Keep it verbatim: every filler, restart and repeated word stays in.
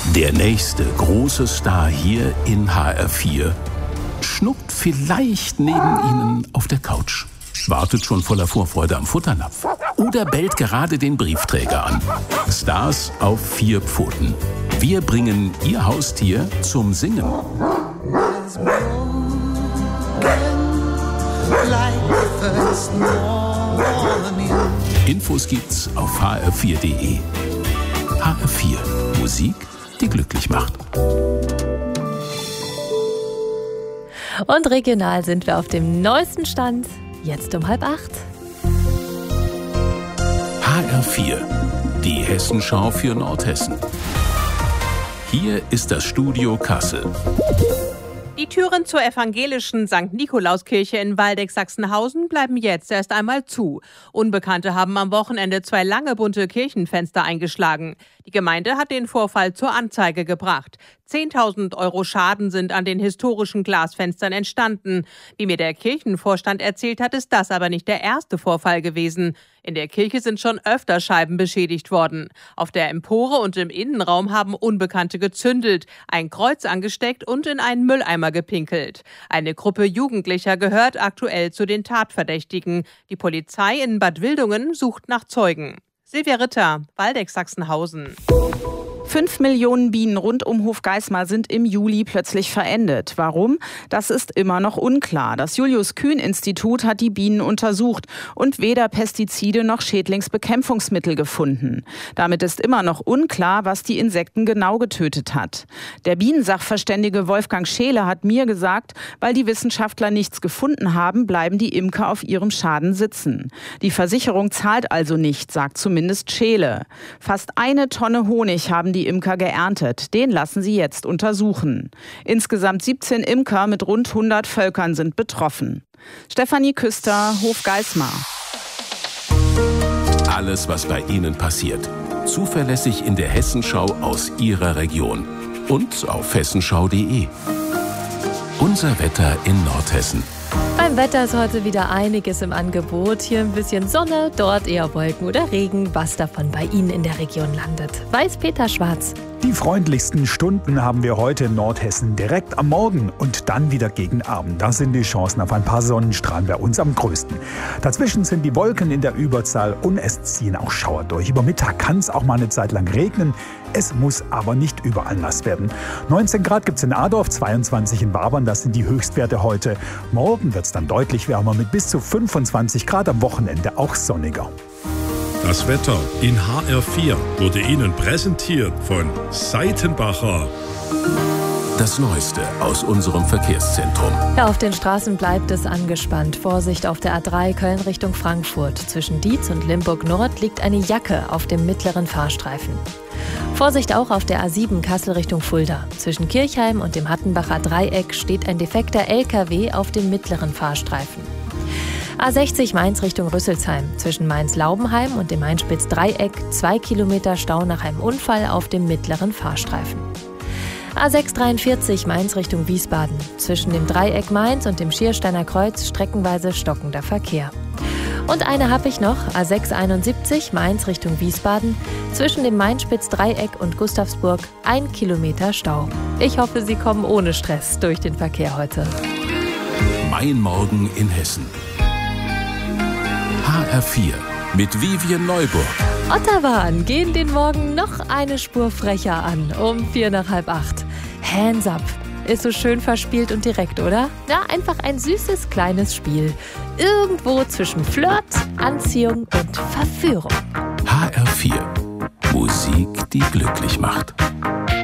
Der nächste große Star hier in H R vier schnuckt vielleicht neben Ihnen auf der Couch, wartet schon voller Vorfreude am Futternapf oder bellt gerade den Briefträger an. Stars auf vier Pfoten. Wir bringen Ihr Haustier zum Singen. Infos gibt's auf h r vier punkt d e. H R vier. Musik, die glücklich macht. Und regional sind wir auf dem neuesten Stand. Jetzt um halb acht. H R vier. Die Hessenschau für Nordhessen. Hier ist das Studio Kassel. Die Türen zur evangelischen Sankt Nikolauskirche in Waldeck-Sachsenhausen bleiben jetzt erst einmal zu. Unbekannte haben am Wochenende zwei lange bunte Kirchenfenster eingeschlagen. Die Gemeinde hat den Vorfall zur Anzeige gebracht. zehntausend Euro Schaden sind an den historischen Glasfenstern entstanden. Wie mir der Kirchenvorstand erzählt hat, ist das aber nicht der erste Vorfall gewesen. In der Kirche sind schon öfter Scheiben beschädigt worden. Auf der Empore und im Innenraum haben Unbekannte gezündelt, ein Kreuz angesteckt und in einen Mülleimer gepinkelt. Eine Gruppe Jugendlicher gehört aktuell zu den Tatverdächtigen. Die Polizei in Bad Wildungen sucht nach Zeugen. Silvia Ritter, Waldeck-Sachsenhausen. Fünf Millionen Bienen rund um Hofgeismar sind im Juli plötzlich verendet. Warum? Das ist immer noch unklar. Das Julius-Kühn-Institut hat die Bienen untersucht und weder Pestizide noch Schädlingsbekämpfungsmittel gefunden. Damit ist immer noch unklar, was die Insekten genau getötet hat. Der Bienensachverständige Wolfgang Scheele hat mir gesagt, weil die Wissenschaftler nichts gefunden haben, bleiben die Imker auf ihrem Schaden sitzen. Die Versicherung zahlt also nicht, sagt zumindest Scheele. Fast eine Tonne Honig haben die Die Imker geerntet. Den lassen sie jetzt untersuchen. Insgesamt siebzehn Imker mit rund hundert Völkern sind betroffen. Stefanie Küster, Hofgeismar. Alles, was bei Ihnen passiert. Zuverlässig in der Hessenschau aus Ihrer Region. Und auf hessenschau punkt d e. Unser Wetter in Nordhessen. Beim Wetter ist heute wieder einiges im Angebot. Hier ein bisschen Sonne, dort eher Wolken oder Regen, was davon bei Ihnen in der Region landet. Weiß Peter Schwarz. Die freundlichsten Stunden haben wir heute in Nordhessen direkt am Morgen und dann wieder gegen Abend. Da sind die Chancen auf ein paar Sonnenstrahlen bei uns am größten. Dazwischen sind die Wolken in der Überzahl und es ziehen auch Schauer durch. Über Mittag kann es auch mal eine Zeit lang regnen. Es muss aber nicht überall nass werden. neunzehn Grad gibt es in Adorf, zweiundzwanzig in Wabern, das sind die Höchstwerte heute. Morgen wird es dann deutlich wärmer mit bis zu fünfundzwanzig Grad, am Wochenende auch sonniger. Das Wetter in H R vier wurde Ihnen präsentiert von Seitenbacher. Das Neueste aus unserem Verkehrszentrum. Ja, auf den Straßen bleibt es angespannt. Vorsicht auf der A drei Köln Richtung Frankfurt. Zwischen Dietz und Limburg Nord liegt eine Jacke auf dem mittleren Fahrstreifen. Vorsicht auch auf der A sieben Kassel Richtung Fulda. Zwischen Kirchheim und dem Hattenbacher Dreieck steht ein defekter L K W auf dem mittleren Fahrstreifen. A sechzig Mainz Richtung Rüsselsheim. Zwischen Mainz-Laubenheim und dem Mainspitz-Dreieck zwei Kilometer Stau nach einem Unfall auf dem mittleren Fahrstreifen. A sechs dreiundvierzig Mainz Richtung Wiesbaden. Zwischen dem Dreieck Mainz und dem Schiersteiner Kreuz streckenweise stockender Verkehr. Und eine habe ich noch, A sechs einundsiebzig Mainz Richtung Wiesbaden. Zwischen dem Mainspitz-Dreieck und Gustavsburg ein Kilometer Stau. Ich hoffe, Sie kommen ohne Stress durch den Verkehr heute. Mein Morgen in Hessen. H R vier mit Vivian Neuburg. Otterwahn gehen den Morgen noch eine Spur frecher an, um vier nach halb acht. Hands up. Ist so schön verspielt und direkt, oder? Ja, einfach ein süßes, kleines Spiel. Irgendwo zwischen Flirt, Anziehung und Verführung. H R vier. Musik, die glücklich macht.